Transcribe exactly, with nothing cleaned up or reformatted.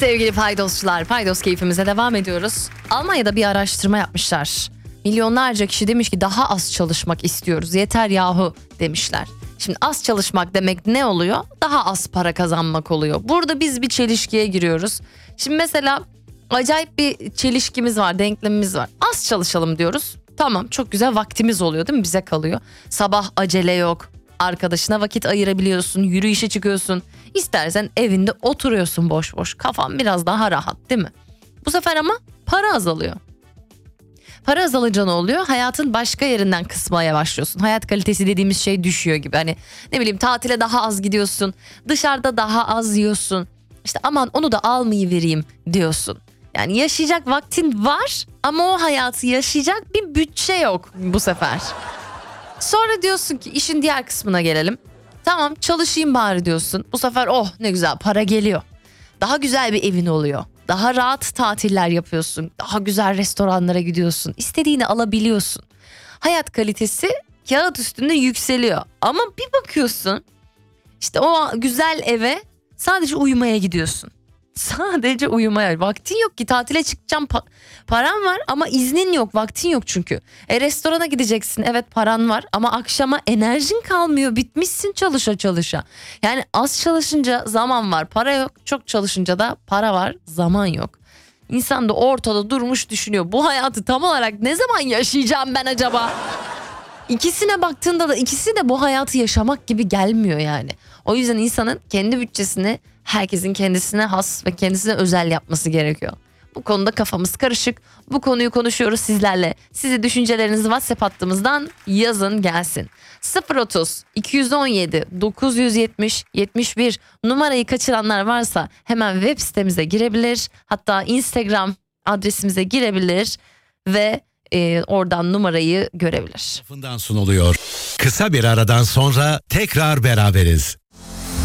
Sevgili paydosçular, paydos keyfimize devam ediyoruz. Almanya'da bir araştırma yapmışlar. Milyonlarca kişi demiş ki daha az çalışmak istiyoruz. Yeter yahu demişler. Şimdi az çalışmak demek ne oluyor? Daha az para kazanmak oluyor. Burada biz bir çelişkiye giriyoruz. Şimdi mesela acayip bir çelişkimiz var, denklemimiz var. Az çalışalım diyoruz. Tamam, çok güzel vaktimiz oluyor değil mi? Bize kalıyor. Sabah acele yok. Arkadaşına vakit ayırabiliyorsun, yürüyüşe çıkıyorsun. İstersen evinde oturuyorsun boş boş. Kafan biraz daha rahat değil mi? Bu sefer ama para azalıyor. Para azalınca ne oluyor? Hayatın başka yerinden kısmaya başlıyorsun. Hayat kalitesi dediğimiz şey düşüyor gibi. Hani ne bileyim, tatile daha az gidiyorsun. Dışarıda daha az yiyorsun. İşte aman onu da almayıvereyim diyorsun. Yani yaşayacak vaktin var ama o hayatı yaşayacak bir bütçe yok bu sefer. Sonra diyorsun ki işin diğer kısmına gelelim. Tamam, çalışayım bari diyorsun. Bu sefer oh ne güzel para geliyor. Daha güzel bir evin oluyor. Daha rahat tatiller yapıyorsun. Daha güzel restoranlara gidiyorsun. İstediğini alabiliyorsun. Hayat kalitesi kağıt üstünde yükseliyor. Ama bir bakıyorsun işte o güzel eve sadece uyumaya gidiyorsun. Sadece uyumaya. Vaktin yok ki, tatile çıkacağım, pa- paran var ama iznin yok, vaktin yok çünkü. E restorana gideceksin, evet paran var ama akşama enerjin kalmıyor, bitmişsin çalışa çalışa. Yani az çalışınca zaman var, para yok, çok çalışınca da para var, zaman yok. İnsan da ortada durmuş düşünüyor, bu hayatı tam olarak ne zaman yaşayacağım ben acaba? İkisine baktığında da ikisi de bu hayatı yaşamak gibi gelmiyor yani. O yüzden insanın kendi bütçesini herkesin kendisine has ve kendisine özel yapması gerekiyor. Bu konuda kafamız karışık. Bu konuyu konuşuyoruz sizlerle. Size düşüncelerinizi WhatsApp hattımızdan yazın gelsin. sıfır otuz iki on yedi dokuz yüz yetmiş yetmiş bir numarayı kaçıranlar varsa hemen web sitemize girebilir. Hatta Instagram adresimize girebilir ve e, oradan numarayı görebilir. Tarafından sunuluyor. Kısa bir aradan sonra tekrar beraberiz.